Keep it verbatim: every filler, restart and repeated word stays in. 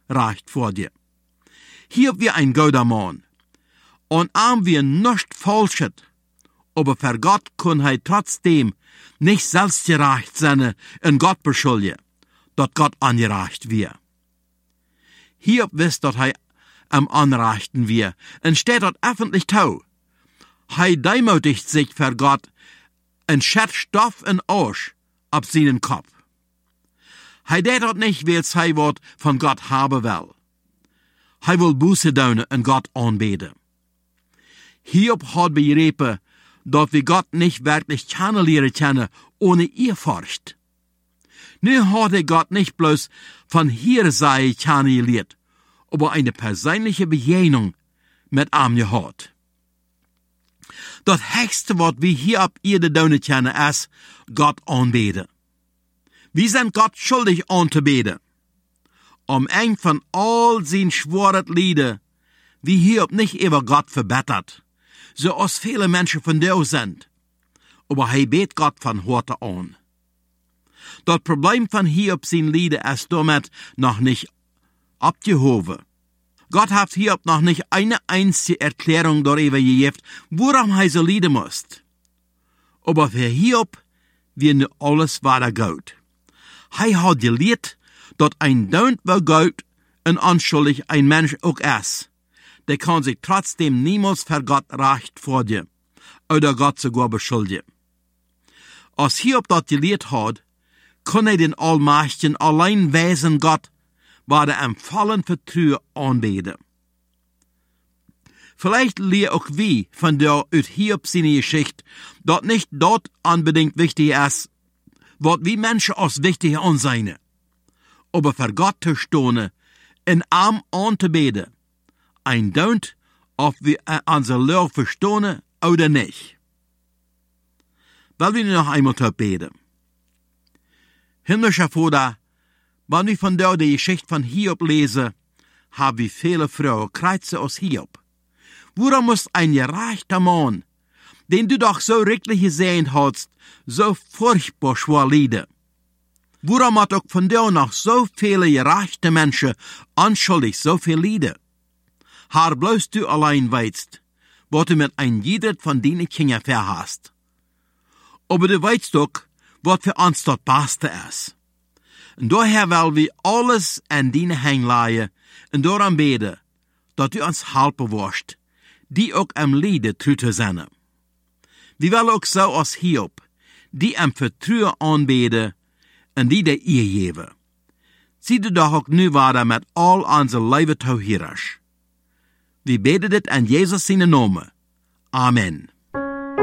reicht vor dir. Hier wir ein guter Mann. Und arm wir nicht falschet, aber für Gott kann er trotzdem nicht selbstgerecht sein und Gott beschuldigen, dass Gott angereicht wir. Hier wisst, dass er am Anreichten wir, und steht dort öffentlich tau. Er demütigt sich für Gott und schert Stoff und Arsch ab seinen Kopf. Er tät dort nicht, weil er Wort von Gott haben will. Er will Buße tun und Gott anbeten. Hiob hat begriffen, dass wir Gott nicht wirklich kennenlernen können ohne Ehrfurcht. Nu hat er Gott nicht bloß von hier sei kennengelernt, aber eine persönliche Begegnung mit ihm gehabt. Das höchste, was wir hier auf Erde tun können, ist Gott anbeten. Wir sind Gott schuldig anzubeten. Um ein von all seinen schworen Lieder, wie Hiob nicht über Gott verbettet, so als viele Menschen von dir sind. Aber er bet Gott von heute an. Das Problem von Hiob sein Lieder ist damit noch nicht abgehoben. Gott hat Hiob noch nicht eine einzige Erklärung darüber gegeben, worum er so leiden muss. Aber für Hiob wird nur alles weiter gut. Er hat gelehrt, dass ein Don't wo gut und unschuldig ein Mensch auch ist. Der kann sich trotzdem niemals für Gott recht vor dir oder Gott sogar beschuldigen. Als Hiob das gelehrt hat, kann er den allmächtigen, allein Wesen Gott, war er am vollen Vertrauen anbeten. Vielleicht lehrt auch wie von der aus Hiob seine Geschichte, dass nicht dort unbedingt wichtig ist, was wie Menschen als wichtig ansehen. Aber für Gott zu stehen, in Arm anzubeten, ein Don't, ob wir unser Lehre verstehen oder nicht. Weil wir noch einmal beten. Himmlischer Vater, wenn wir von der die Geschichte von Hiob lesen, haben wir viele Frauen Kreuze aus Hiob. Warum muss ein gerechter Mann, den du doch so richtig gesehen hast, so furchtbar schwer leiden? Warum hat auch von dir noch so viele gerechte Menschen anschuldig so viel leiden? Haar bloß du allein weißt, was du mit ein jeder von deinen Kindern verhast. Aber du weißt doch, was für uns das Beste ist. Und daher will wir alles an deine Hände legen und daran beten, dass du uns helfen wirst, die auch am Leiden treu zu sein. Wir wollen auch so als Hiob, die am Vertrauen anbeten und die der Ehe geben. Sieh du doch auch nu weiter mit all unser Leben zu hirsch. Wir beten das an Jesus seinen Namen. Amen.